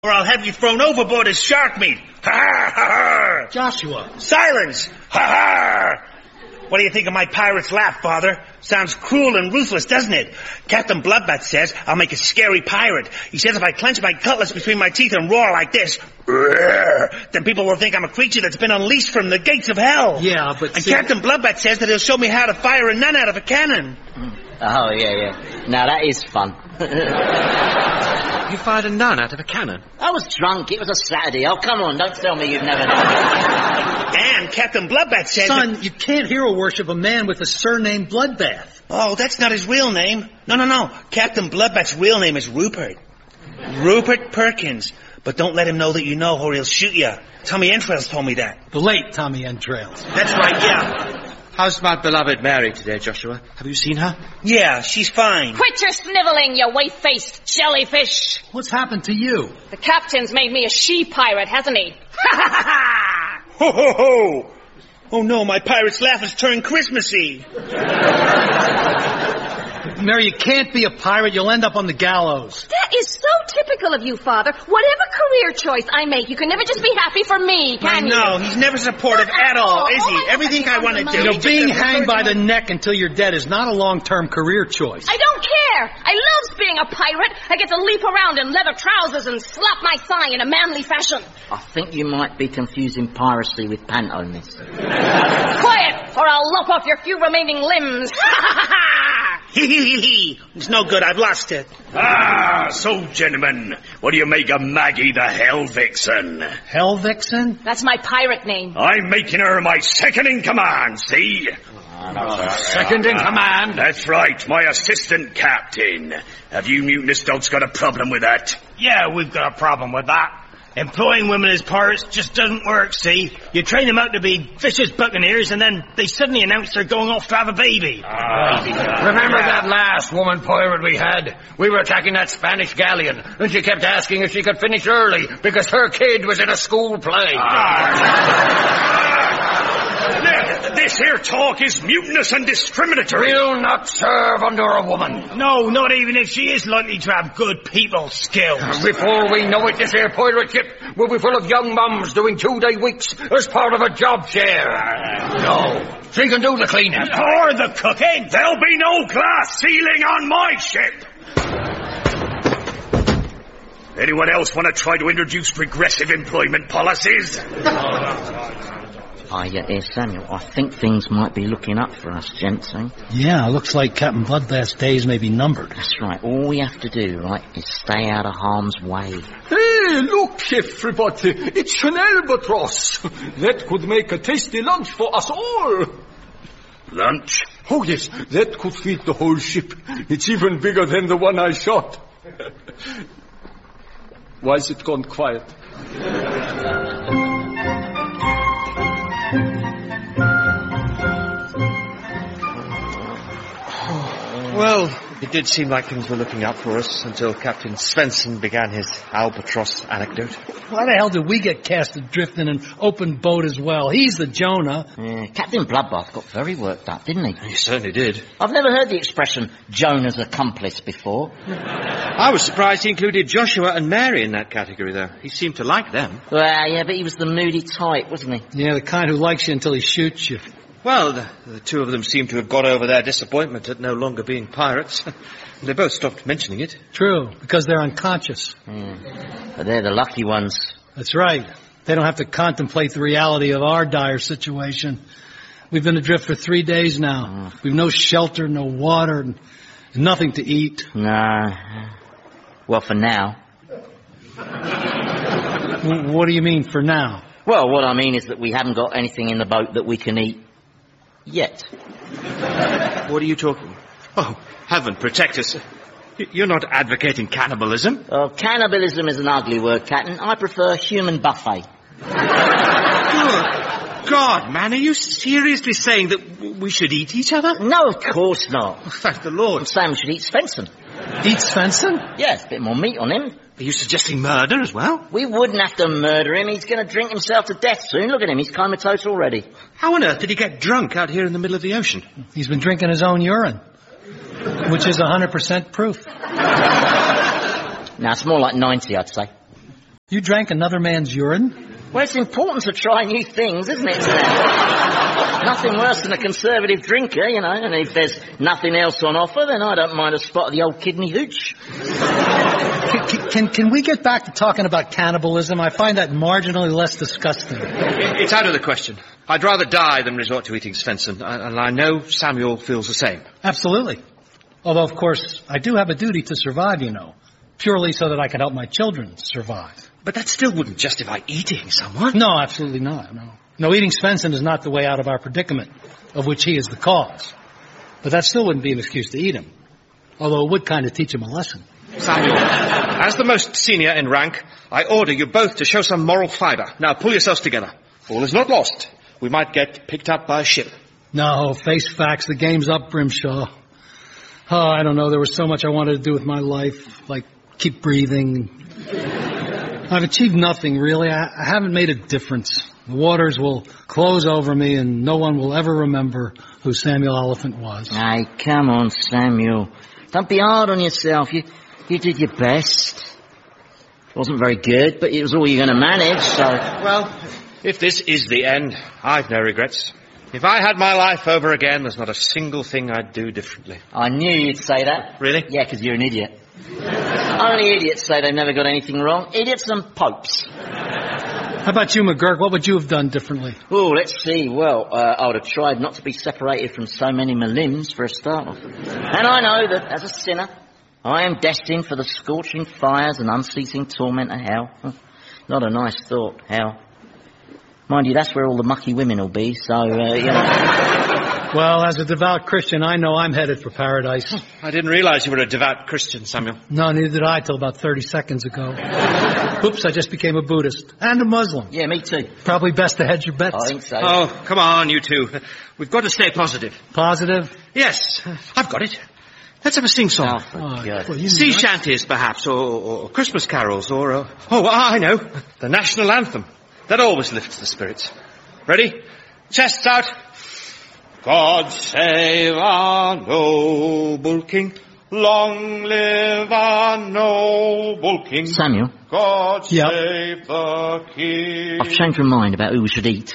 or I'll have you thrown overboard as shark meat. Ha ha ha! Joshua. Silence! Ha ha! What do you think of my pirate's laugh, Father? Sounds cruel and ruthless, doesn't it? Captain Bloodbath says I'll make a scary pirate. He says if I clench my cutlass between my teeth and roar like this, then people will think I'm a creature that's been unleashed from the gates of hell. Yeah, but... And Captain Bloodbath says that he'll show me how to fire a nun out of a cannon. Oh, yeah. Now, that is fun. You fired a nun out of a cannon? I was drunk. It was a Saturday. Oh, come on. Don't tell me you've never done it. And Captain Bloodbath says... Son, you can't hero worship a man with a surname Bloodbath. Oh, that's not his real name. No. Captain Bloodbath's real name is Rupert. Rupert Perkins. But don't let him know that you know, or he'll shoot you. Tommy Entrails told me that. The late Tommy Entrails. That's right, yeah. How's my beloved Mary today, Joshua? Have you seen her? Yeah, she's fine. Quit your sniveling, you white-faced jellyfish. What's happened to you? The captain's made me a she-pirate, hasn't he? Ha ha ha ha! Ho ho ho! Oh no, my pirate's laugh has turned Christmassy. Mary, you can't be a pirate. You'll end up on the gallows. That is so typical of you, Father. Whatever career choice I make, you can never just be happy for me, can you? No, he's never supportive at all, is he? Everything I want to do... You know, being hanged by the neck until you're dead is not a long-term career choice. I don't care. I love being a pirate. I get to leap around in leather trousers and slap my thigh in a manly fashion. I think you might be confusing piracy with panto, miss. Quiet, or I'll lop off your few remaining limbs. Ha ha ha! It's no good, I've lost it. So, gentlemen, what do you make of Maggie the Hell Vixen? Hell Vixen? That's my pirate name. I'm making her my second in command, see? Second in command? That's right, my assistant captain. Have you mutinous dogs got a problem with that? Yeah, we've got a problem with that. Employing women as pirates just doesn't work, see? You train them out to be vicious buccaneers, and then they suddenly announce they're going off to have a baby. Remember that last woman pirate we had? We were attacking that Spanish galleon, and she kept asking if she could finish early because her kid was in a school play. This here talk is mutinous and discriminatory. Will not serve under a woman. No, not even if she is likely to have good people skills. Before we know it, this here pirate ship will be full of young mums doing 2-day weeks as part of a job share. No, she can do the cleaning. Or the cooking. There'll be no glass ceiling on my ship. Anyone else want to try to introduce regressive employment policies? Samuel, I think things might be looking up for us, gents, eh? Yeah, looks like Captain Bloodbath's days may be numbered. That's right. All we have to do, right, is stay out of harm's way. Hey, look, everybody. It's an albatross. That could make a tasty lunch for us all. Lunch? Oh, yes, that could feed the whole ship. It's even bigger than the one I shot. Why is it gone quiet? Well, it did seem like things were looking up for us until Captain Svensson began his albatross anecdote. Why the hell did we get cast adrift in an open boat as well? He's the Jonah. Captain Bloodbath got very worked up, didn't he? He certainly did. I've never heard the expression Jonah's accomplice before. I was surprised he included Joshua and Mary in that category, though. He seemed to like them. Well, yeah, but he was the moody type, wasn't he? Yeah, the kind who likes you until he shoots you. Well, the two of them seem to have got over their disappointment at no longer being pirates. They both stopped mentioning it. True, because they're unconscious. But they're the lucky ones. That's right. They don't have to contemplate the reality of our dire situation. We've been adrift for 3 days now. We've no shelter, no water, and nothing to eat. No. Well, for now. What do you mean, for now? Well, what I mean is that we haven't got anything in the boat that we can eat. Yet. What are you talking? Oh, heaven protect us. You're not advocating cannibalism. Oh, cannibalism is an ugly word, Captain. I prefer human buffet. Good God, man, are you seriously saying that we should eat each other? No, of course not. Oh, thank the Lord. I'm saying we should eat Svensson. Eat Svensson? Yes, a bit more meat on him. Are you suggesting murder as well? We wouldn't have to murder him. He's going to drink himself to death soon. Look at him. He's comatose already. How on earth did he get drunk out here in the middle of the ocean? He's been drinking his own urine, which is 100% proof. Now, it's more like 90, I'd say. You drank another man's urine? Well, it's important to try new things, isn't it? Nothing worse than a conservative drinker, you know, and if there's nothing else on offer, then I don't mind a spot of the old kidney hooch. Can we get back to talking about cannibalism? I find that marginally less disgusting. It's out of the question. I'd rather die than resort to eating Svensson, and I know Samuel feels the same. Absolutely. Although, of course, I do have a duty to survive, you know, purely so that I can help my children survive. But that still wouldn't justify eating someone. No, absolutely not, no. No, eating Svensson is not the way out of our predicament, of which he is the cause. But that still wouldn't be an excuse to eat him. Although it would kind of teach him a lesson. Samuel, as the most senior in rank, I order you both to show some moral fibre. Now pull yourselves together. All is not lost. We might get picked up by a ship. No, face facts, the game's up, Grimshaw. Oh, I don't know, there was so much I wanted to do with my life, like keep breathing. I've achieved nothing, really. I haven't made a difference. The waters will close over me and no one will ever remember who Samuel Oliphant was. Hey, come on, Samuel. Don't be hard on yourself. You did your best. It wasn't very good, but it was all you're going to manage, so... Well, if this is the end, I've no regrets. If I had my life over again, there's not a single thing I'd do differently. I knew you'd say that. Really? Yeah, because you're an idiot. Only idiots say they've never got anything wrong. Idiots and popes. How about you, McGurk? What would you have done differently? Oh, let's see. Well, I would have tried not to be separated from so many my limbs for a start off. And I know that, as a sinner, I am destined for the scorching fires and unceasing torment of hell. Not a nice thought, hell. Mind you, that's where all the mucky women will be, so, you know... Well, as a devout Christian, I know I'm headed for paradise. I didn't realize you were a devout Christian, Samuel. No, neither did I till about 30 seconds ago. Oops, I just became a Buddhist. And a Muslim. Yeah, me too. Probably best to hedge your bets. I think so. Oh, come on, you two. We've got to stay positive. Positive? Yes, I've got it. Let's have a sing-song. Oh, for God. Well, Sea shanties, perhaps, or Christmas carols, or... I know. The national anthem. That always lifts the spirits. Ready? Chests out. God save our noble king. Long live our noble king. Samuel? God save the king. I've changed my mind about who we should eat.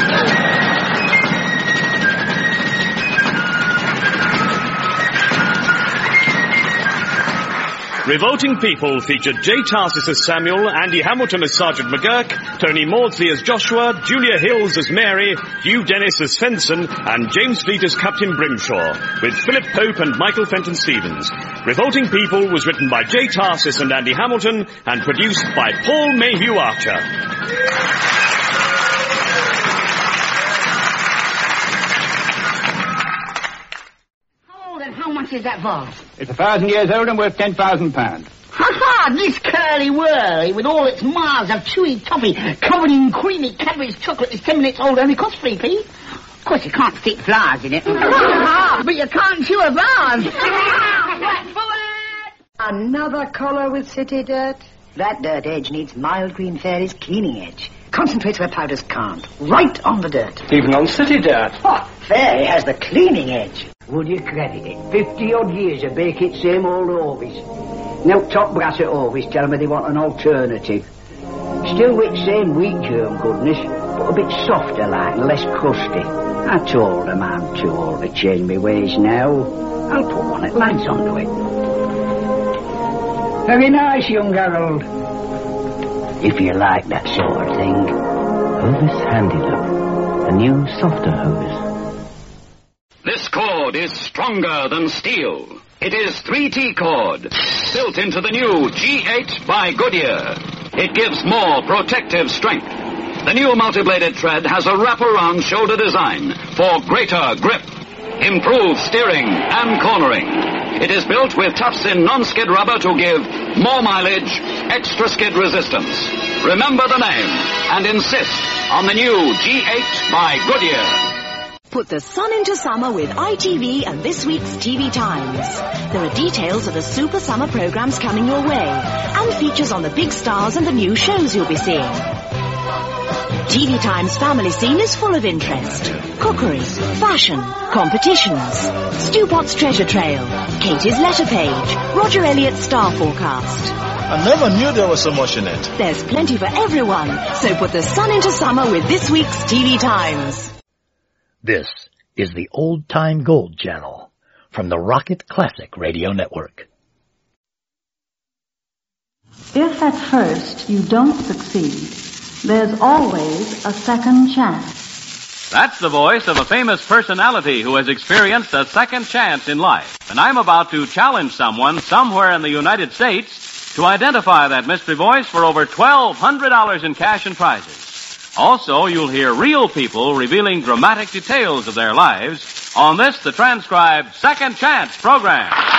Revolting People featured Jay Tarsis as Samuel, Andy Hamilton as Sergeant McGurk, Tony Maudsley as Joshua, Julia Hills as Mary, Hugh Dennis as Svensson, and James Fleet as Captain Brimshaw, with Philip Pope and Michael Fenton Stevens. Revolting People was written by Jay Tarsis and Andy Hamilton and produced by Paul Mayhew Archer. How much is that vase? It's 1,000 years old and worth £10,000. Ha-ha! This curly-whirly, with all its miles of chewy toffee covered in creamy Cadbury's chocolate, is 10 minutes old, only costs 3p. Of course, you can't stick flowers in it. But you can't chew a vase. Another collar with city dirt? That dirt edge needs Mild Green Fairy's cleaning edge. Concentrates where powders can't. Right on the dirt. Even on city dirt. Oh, Fairy has the cleaning edge. Would you credit it? 50-odd years of bake it same old Orvis. Now top brass at Orvis tell me they want an alternative. Still with same wheat germ goodness, but a bit softer like and less crusty. I told them I'm too old to change my ways now. I'll put one at lads onto it. Very nice, young Harold. If you like that sort of thing. Hovis Handy Look. The new softer Hovis. This cord is stronger than steel. It is 3T cord, built into the new G8 by Goodyear. It gives more protective strength. The new multi-bladed thread has a wraparound shoulder design for greater grip, improved steering and cornering. It is built with tufts-in non-skid rubber to give more mileage, extra skid resistance. Remember the name and insist on the new G8 by Goodyear. Put the sun into summer with ITV and this week's TV Times. There are details of the super summer programs coming your way and features on the big stars and the new shows you'll be seeing. TV Times family scene is full of interest. Cookery, fashion, competitions, Stu Potts treasure trail, Katie's letter page, Roger Elliott's star forecast. I never knew there was so much in it. There's plenty for everyone, so put the sun into summer with this week's TV Times. This is the Old Time Gold Channel from the Rocket Classic Radio Network. If at first you don't succeed, there's always a second chance. That's the voice of a famous personality who has experienced a second chance in life. And I'm about to challenge someone somewhere in the United States to identify that mystery voice for over $1,200 in cash and prizes. Also, you'll hear real people revealing dramatic details of their lives on this, the transcribed Second Chance program.